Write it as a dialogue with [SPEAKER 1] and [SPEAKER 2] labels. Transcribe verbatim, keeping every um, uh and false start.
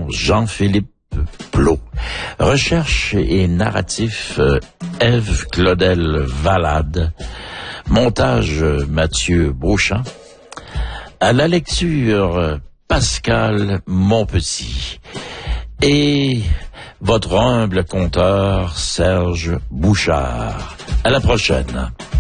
[SPEAKER 1] Jean-Philippe Plot. Recherche et narratif euh, Ève Claudel Valade. Montage euh, Mathieu Beauchamp. À la lecture euh, Pascal Monpetit. Et votre humble conteur Serge Bouchard. À la prochaine.